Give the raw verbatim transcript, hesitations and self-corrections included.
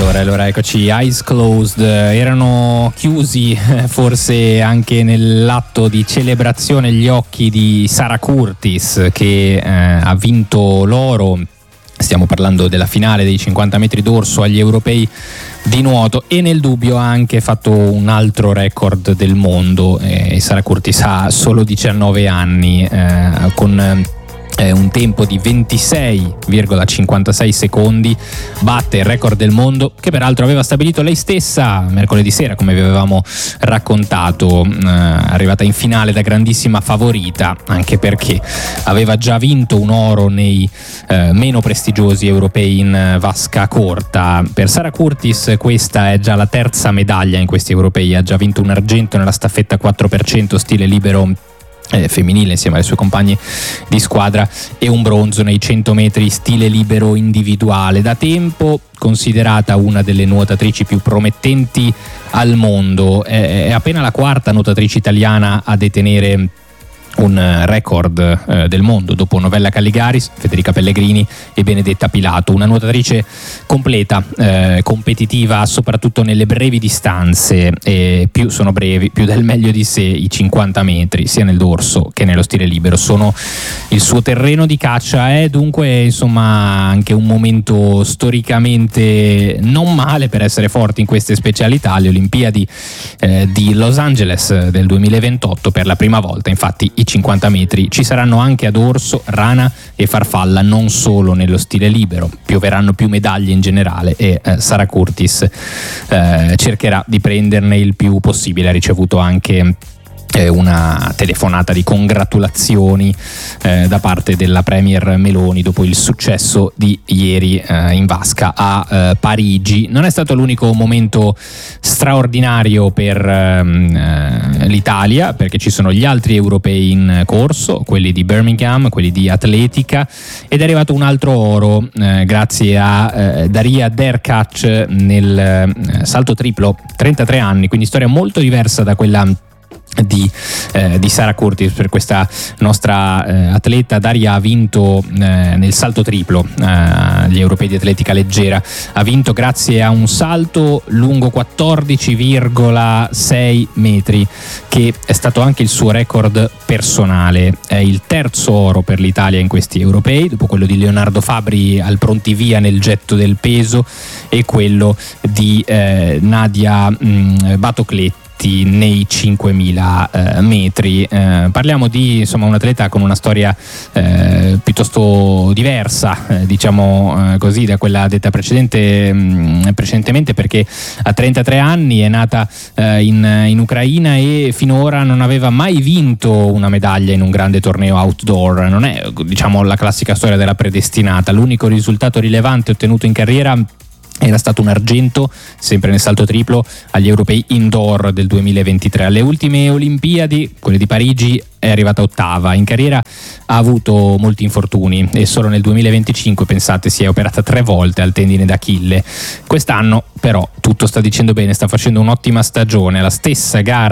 Allora, allora eccoci, Eyes Closed, erano chiusi forse anche nell'atto di celebrazione gli occhi di Sarah Curtis che eh, ha vinto l'oro. Stiamo parlando della finale dei cinquanta metri d'orso agli europei di nuoto, e nel dubbio ha anche fatto un altro record del mondo. eh, Sarah Curtis ha solo diciannove anni, eh, con Eh, un tempo di ventisei virgola cinquantasei secondi, batte il record del mondo che peraltro aveva stabilito lei stessa mercoledì sera, come vi avevamo raccontato, eh, arrivata in finale da grandissima favorita, anche perché aveva già vinto un oro nei eh, meno prestigiosi europei in vasca corta. Per Sarah Curtis questa è già la terza medaglia in questi europei, ha già vinto un argento nella staffetta quattro per cento stile libero Eh, femminile insieme alle sue compagne di squadra e un bronzo nei cento metri stile libero individuale. Da tempo considerata una delle nuotatrici più promettenti al mondo, è, è appena la quarta nuotatrice italiana a detenere un record eh, del mondo dopo Novella Calligaris, Federica Pellegrini e Benedetta Pilato. Una nuotatrice completa, eh, competitiva soprattutto nelle brevi distanze, e più sono brevi più del meglio di sé i cinquanta metri, sia nel dorso che nello stile libero sono il suo terreno di caccia. È dunque insomma anche un momento storicamente non male per essere forti in queste specialità. Le Olimpiadi eh, di Los Angeles del duemilaventotto, per la prima volta infatti i cinquanta metri ci saranno anche a dorso, rana e farfalla, non solo nello stile libero. Pioveranno più medaglie in generale e eh, Sarah Curtis eh, cercherà di prenderne il più possibile. Ha ricevuto anche una telefonata di congratulazioni eh, da parte della premier Meloni dopo il successo di ieri eh, in vasca a eh, Parigi. Non è stato l'unico momento straordinario per eh, l'Italia, perché ci sono gli altri europei in corso, quelli di Birmingham, quelli di atletica, ed è arrivato un altro oro eh, grazie a eh, Daria Derkac nel eh, salto triplo, trentatré anni, quindi storia molto diversa da quella Di, eh, di Sarah Curtis. Per questa nostra eh, atleta, Daria ha vinto eh, nel salto triplo eh, agli europei di atletica leggera, ha vinto grazie a un salto lungo quattordici virgola sei metri, che è stato anche il suo record personale. È il terzo oro per l'Italia in questi europei, dopo quello di Leonardo Fabri al prontivia nel getto del peso e quello di eh, Nadia mh, Batocletti nei cinquemila eh, metri. Eh, parliamo di insomma un atleta con una storia eh, piuttosto diversa, eh, diciamo eh, così, da quella detta precedente, mh, precedentemente, perché a trentatré anni è nata eh, in, in Ucraina e finora non aveva mai vinto una medaglia in un grande torneo outdoor. Non è, diciamo, la classica storia della predestinata. L'unico risultato rilevante ottenuto in carriera era stato un argento, sempre nel salto triplo, agli europei indoor del duemilaventitré. Alle ultime Olimpiadi, quelle di Parigi, è arrivata ottava. In carriera ha avuto molti infortuni e solo nel duemilaventicinque, pensate, si è operata tre volte al tendine d'Achille. Quest'anno però tutto sta dicendo bene, sta facendo un'ottima stagione. La stessa gara